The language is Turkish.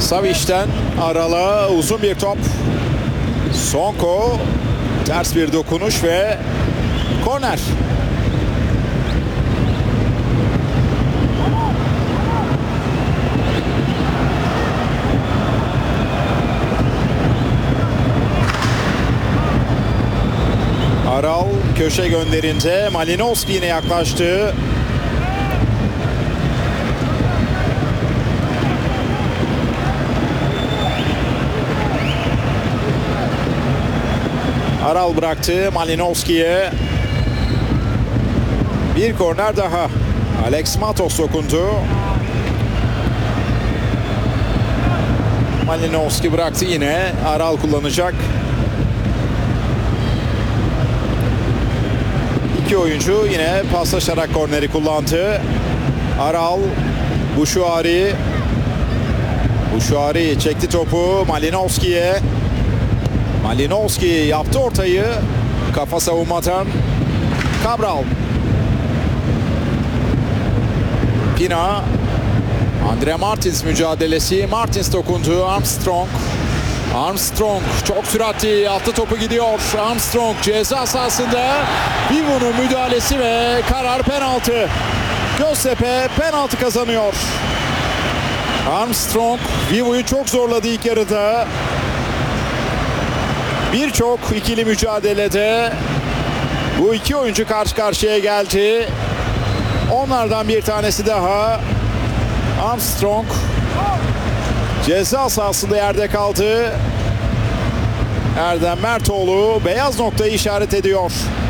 Savic'ten Aral'a uzun bir top. Sonko ters bir dokunuş ve korner. Aral köşe gönderince Malinovski yine yaklaştı. Aral bıraktı Malinovski'ye. Bir korner daha. Alex Matos dokundu. Malinovski bıraktı yine. Aral kullanacak. İki oyuncu yine paslaşarak korneri kullandı. Aral, Bouchouari çekti topu Malinovski'ye. Malinovski yaptı ortayı. Kafa savunmadan Cabral. Pina. Andre Martins mücadelesi. Martins dokundu. Armstrong çok süratli attı, topu gidiyor. Armstrong ceza sahasında. Vivo'nun müdahalesi ve karar penaltı. Göztepe penaltı kazanıyor. Armstrong Vivo'yu çok zorladı ilk yarıda. Birçok ikili mücadelede bu iki oyuncu karşı karşıya geldi. Onlardan bir tanesi daha. Armstrong ceza sahasında yerde kaldı. Erdem Mertoğlu beyaz noktayı işaret ediyor.